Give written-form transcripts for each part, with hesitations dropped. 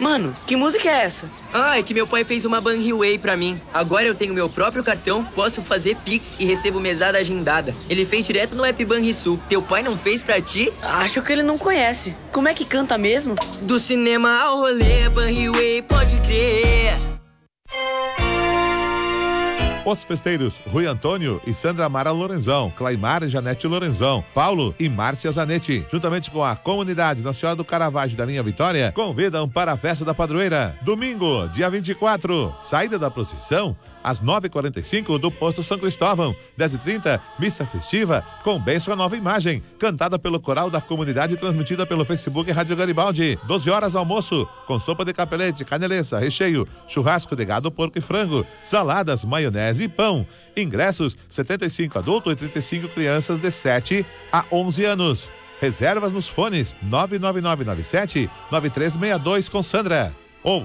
Mano, que música é essa? É que meu pai fez uma Banriway pra mim. Agora eu tenho meu próprio cartão, posso fazer Pix e recebo mesada agendada. Ele fez direto no app Banrisul. Teu pai não fez pra ti? Acho que ele não conhece. Como é que canta mesmo? Do cinema ao rolê, Banriway, pode crer. Os festeiros Rui Antônio e Sandra Mara Lorenzão, Claimar e Janete Lorenzão, Paulo e Márcia Zanetti, juntamente com a comunidade Nossa Senhora do Caravaggio da linha Vitória, convidam para a festa da padroeira. Domingo, dia 24, saída da procissão às 9h45 do posto São Cristóvão, 10h30, missa festiva com bênção à nova imagem, cantada pelo coral da comunidade e transmitida pelo Facebook Rádio Garibaldi. 12 horas almoço, com sopa de capelete, caneleza, recheio, churrasco de gado, porco e frango, saladas, maionese e pão. Ingressos, 75 adultos e 35 crianças de 7 a 11 anos. Reservas nos fones 99997-9362 com Sandra ou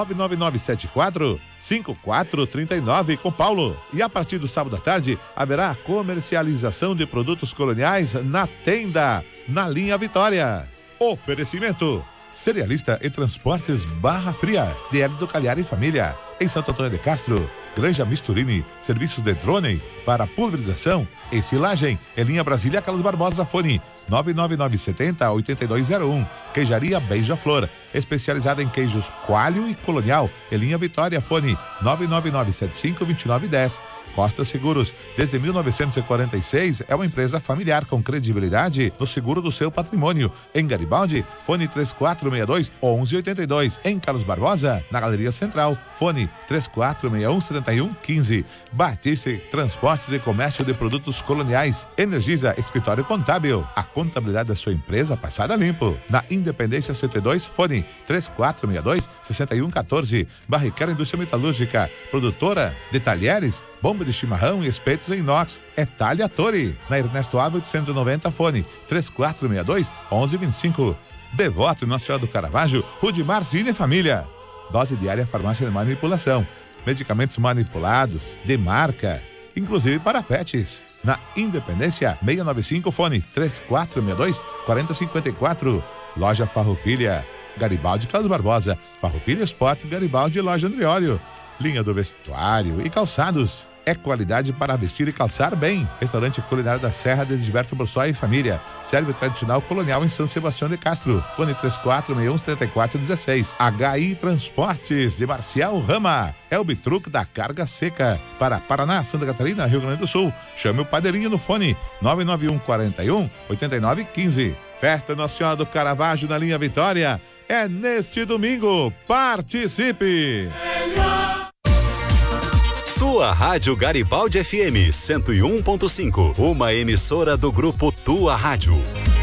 99974-5439 com Paulo. E a partir do sábado à tarde haverá comercialização de produtos coloniais na tenda, na linha Vitória. Oferecimento: Cerealista e Transportes Barra Fria, DL do Calhar e Família, em Santo Antônio de Castro. Granja Misturini, serviços de drone para pulverização e silagem. Em linha Brasília, Carlos Barbosa, fone 99970-8201. Queijaria Beija-Flor, especializada em queijos coalho e colonial. Em linha Vitória, fone 99975-2910. Costa Seguros, desde 1946, é uma empresa familiar com credibilidade no seguro do seu patrimônio. Em Garibaldi, fone 3462-1182. Em Carlos Barbosa, na Galeria Central, fone 3461-7115. Batiste Transportes e Comércio de Produtos Coloniais. Energisa Escritório Contábil, a contabilidade da sua empresa passada limpo. Na Independência 102, fone 3462-6114. Barriquera Indústria Metalúrgica, produtora de talheres, bomba de chimarrão e espetos em inox, é Talha Torre. Na Ernesto Ave 890, fone 3462-1125. Devoto Nossa Senhora do Caravaggio, Rudimar Zine e Família. Dose diária Farmácia de Manipulação. Medicamentos manipulados, de marca, inclusive para pets. Na Independência 695, fone 3462-4054. Loja Farroupilha, Garibaldi Carlos Barbosa, Farroupilha Esporte, Garibaldi Loja Andrióleo. Linha do vestuário e calçados. É qualidade para vestir e calçar bem. Restaurante Culinário da Serra de Gilberto Borsoi e Família. Serve o tradicional colonial em São Sebastião de Castro. Fone 3461-7416. HI Transportes de Marcial Rama. É o Bitruc da Carga Seca. Para Paraná, Santa Catarina, Rio Grande do Sul. Chame o Padeirinho no fone 991-41-8915. Festa Nossa Senhora do Caravaggio na linha Vitória. É neste domingo. Participe! Tua Rádio Garibaldi FM 101.5, uma emissora do grupo Tua Rádio.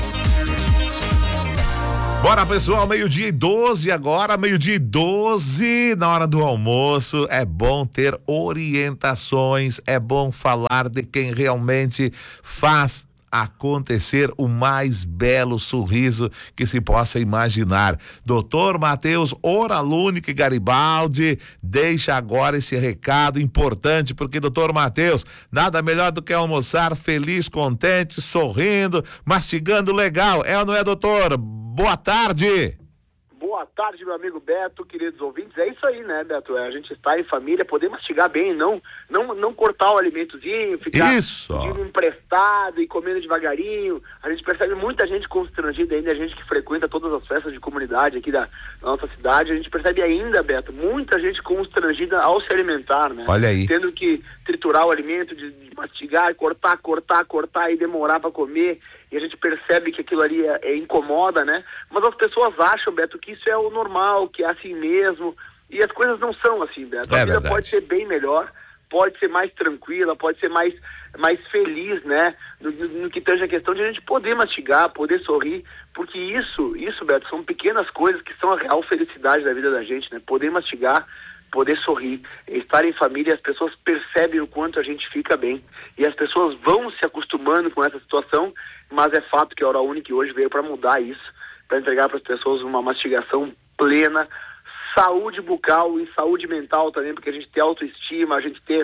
Bora, pessoal, 12:12 agora, 12:12 na hora do almoço. É bom ter orientações, é bom falar de quem realmente faz acontecer o mais belo sorriso que se possa imaginar. Doutor Matheus Oralunic Garibaldi deixa agora esse recado importante, porque doutor Matheus, nada melhor do que almoçar feliz, contente, sorrindo, mastigando legal. É ou não é, doutor? Boa tarde. Boa tarde, meu amigo Beto, queridos ouvintes. É isso aí, né, Beto? A gente está em família, poder mastigar bem, não cortar o alimentozinho, ficar pedindo emprestado e comendo devagarinho. A gente percebe muita gente constrangida ainda, a gente que frequenta todas as festas de comunidade aqui da nossa cidade, a gente percebe ainda, Beto, muita gente constrangida ao se alimentar, né? Olha aí. Tendo que triturar o alimento, de mastigar, cortar e demorar para comer. E a gente percebe que aquilo ali incomoda, né? Mas as pessoas acham, Beto, que isso é o normal, que é assim mesmo. E as coisas não são assim, Beto. A vida verdade. pode ser bem melhor, pode ser mais tranquila, pode ser mais feliz, né? No que tange a questão de a gente poder mastigar, poder sorrir. Porque isso, Beto, são pequenas coisas que são a real felicidade da vida da gente, né? Poder mastigar, poder sorrir, estar em família, as pessoas percebem o quanto a gente fica bem. E as pessoas vão se acostumando com essa situação, mas é fato que a Hora Única hoje veio para mudar isso, para entregar para as pessoas uma mastigação plena, saúde bucal e saúde mental também, porque a gente ter autoestima, a gente ter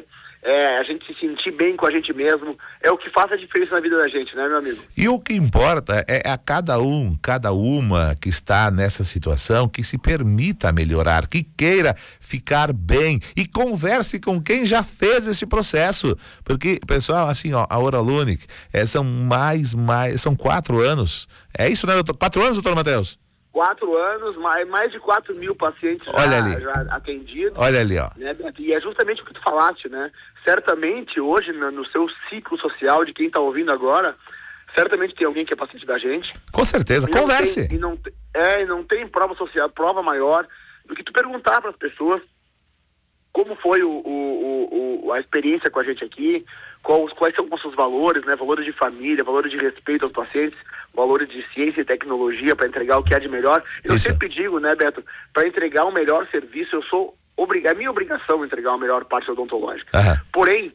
a gente se sentir bem com a gente mesmo, é o que faz a diferença na vida da gente, né, meu amigo? E o que importa é a cada uma que está nessa situação que se permita melhorar, que queira ficar bem e converse com quem já fez esse processo, porque, pessoal, assim, ó, a Oral Unique, são 4 anos, é isso, né, doutor? 4 anos, doutor Matheus? 4 anos, mais de 4 mil pacientes já atendidos. Olha ali, ó. Né, e é justamente o que tu falaste, né? Certamente hoje, no seu ciclo social de quem está ouvindo agora, certamente tem alguém que é paciente da gente. Com certeza, converse. Não tem prova social, prova maior do que tu perguntar para as pessoas como foi a experiência com a gente aqui, quais são os nossos valores, né? Valores de família, valores de respeito aos pacientes, valores de ciência e tecnologia para entregar o que há de melhor. Eu sempre digo, né, Beto, para entregar o melhor serviço, é minha obrigação entregar a melhor parte odontológica. Aham. Porém,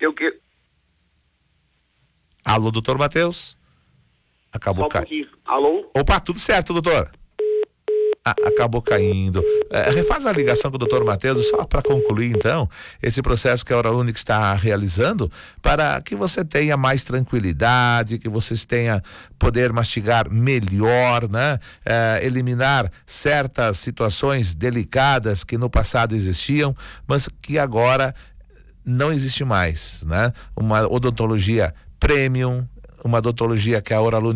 Alô, doutor Matheus? Acabou caindo. Alô? Opa, tudo certo, doutor? Acabou caindo. Refaz a ligação com o doutor Matheus, só para concluir, então, esse processo que a Oral Unique está realizando, para que você tenha mais tranquilidade, que vocês tenham poder mastigar melhor, né? Eliminar certas situações delicadas que no passado existiam, mas que agora não existe mais, né? Uma odontologia premium, uma odontologia que a Oral Unique